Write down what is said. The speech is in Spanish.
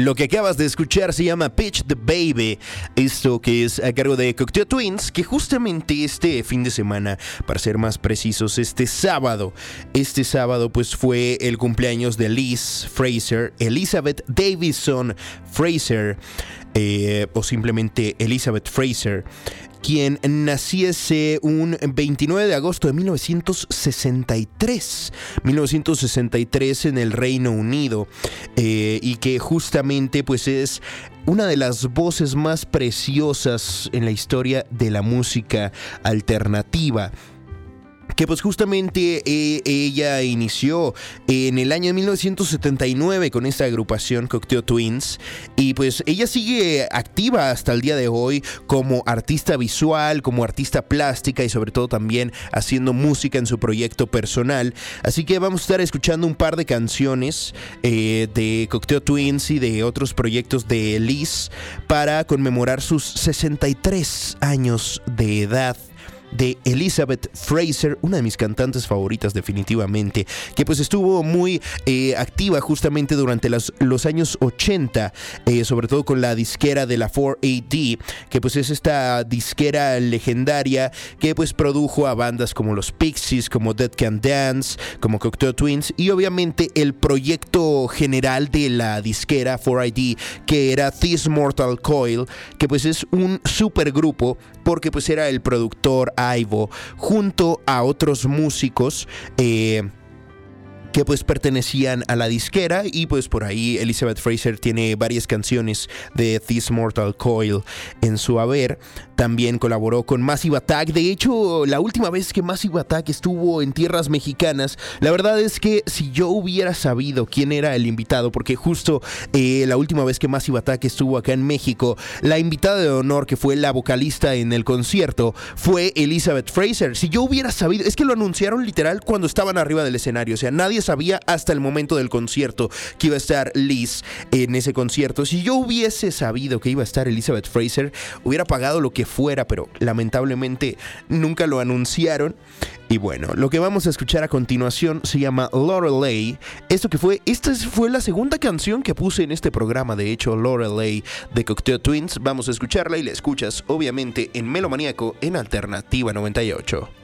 Lo que acabas de escuchar se llama Pitch the Baby, esto que es a cargo de Cocteau Twins, que justamente este fin de semana, para ser más precisos, este sábado pues fue el cumpleaños de Liz Fraser, Elizabeth Davison Fraser, o simplemente Elizabeth Fraser, quien naciese un 29 de agosto de 1963 en el Reino Unido, y que justamente pues es una de las voces más preciosas en la historia de la música alternativa. Que pues justamente ella inició en el año 1979 con esta agrupación Cocteau Twins, y pues ella sigue activa hasta el día de hoy como artista visual, como artista plástica y sobre todo también haciendo música en su proyecto personal. Así que vamos a estar escuchando un par de canciones de Cocteau Twins y de otros proyectos de Liz para conmemorar sus 63 años de edad, de Elizabeth Fraser, una de mis cantantes favoritas definitivamente, que pues estuvo muy activa justamente durante los años 80, sobre todo con la disquera de la 4AD, que pues es esta disquera legendaria que pues produjo a bandas como los Pixies, como Dead Can Dance, como Cocteau Twins, y obviamente el proyecto general de la disquera 4AD, que era This Mortal Coil, que pues es un supergrupo porque pues era el productor Ivo junto a otros músicos que pues pertenecían a la disquera, y pues por ahí Elizabeth Fraser tiene varias canciones de This Mortal Coil en su haber. También colaboró con Massive Attack. De hecho, la última vez que Massive Attack estuvo en tierras mexicanas, la verdad es que si yo hubiera sabido quién era el invitado, porque justo la última vez que Massive Attack estuvo acá en México, la invitada de honor, que fue la vocalista en el concierto, fue Elizabeth Fraser. Si yo hubiera sabido, es que lo anunciaron literal cuando estaban arriba del escenario, o sea, nadie sabía hasta el momento del concierto que iba a estar Liz en ese concierto. Si yo hubiese sabido que iba a estar Elizabeth Fraser, hubiera pagado lo que fuera, pero lamentablemente nunca lo anunciaron. Y bueno, lo que vamos a escuchar a continuación se llama Lorelei. Esta fue la segunda canción que puse en este programa, de hecho, Lorelei de Cocteau Twins. Vamos a escucharla y la escuchas obviamente en Melomaníaco en Alternativa 98.